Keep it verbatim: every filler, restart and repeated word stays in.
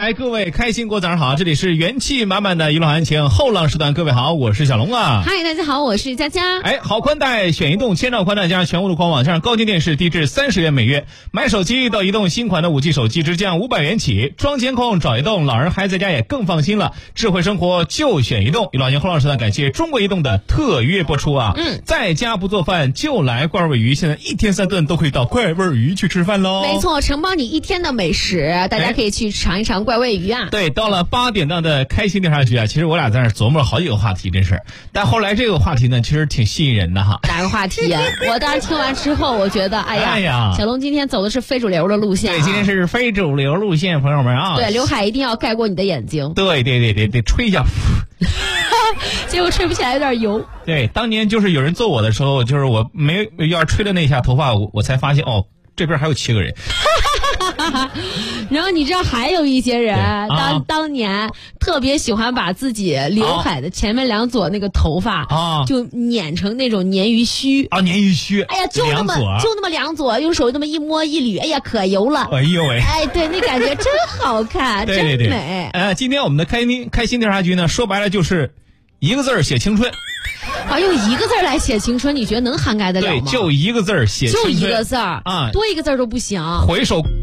来，各位开心过早上好，这里是元气满满的娱乐行情后浪时段，各位好，我是小龙啊。 嗨，大家好，我是佳佳。 哎，好宽带选移动，千兆宽带加上全屋的宽网，加上高清电视，低至三十元每月。买手机到移动新款的五 G 手机直降五百元起，装监控找移动，老人孩子在家也更放心了。智慧生活就选移动。娱乐行情后浪时段，感谢中国移动的特约播出啊。 嗯， 在家不做饭就来怪味鱼，现在一天三顿都可以到怪味鱼去吃饭喽。 没错，承包你一天的美食，大家可以去尝一尝怪味鱼啊。 对，到了八点档的开心调查局啊，其实我俩在那琢磨了好几个话题，真是。但后来这个话题呢，其实挺吸引人的哈。 哪个话题啊？我当时听完之后，我觉得，哎呀， 哎呀小龙今天走的是非主流的路线、啊。 对，今天是非主流路线，朋友们啊。 对，刘海一定要盖过你的眼睛。 对对对对对，吹一下。 结果吹不起来，有点油。 对，当年就是有人揍我的时候，就是我没要是吹的那一下头发，我我才发现哦，这边还有七个人。 然后你知道还有一些人当、啊、当年特别喜欢把自己刘海的前面两撮那个头发啊，就捻成那种鲶鱼须啊，鲶鱼须。 哎呀，就那么就那么两撮，用手那么一摸一捋，哎呀，可油了。 哎呦喂！ 哎，对，那感觉真好看， 对对对真美。 呃，今天我们的开心开心调查局呢，说白了就是一个字儿写青春。 啊，用一个字来写青春，你觉得能涵盖得了吗？ 对，就一个字儿写青春， 就一个字儿啊， 多一个字儿都不行。 回首